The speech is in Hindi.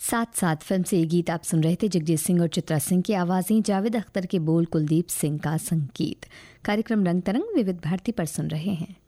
साथ साथ फिल्म से ये गीत आप सुन रहे थे जगजीत सिंह और चित्रा सिंह की आवाज़ें, जावेद अख्तर के बोल, कुलदीप सिंह का संगीत। कार्यक्रम रंग तरंग विविध भारती पर सुन रहे हैं।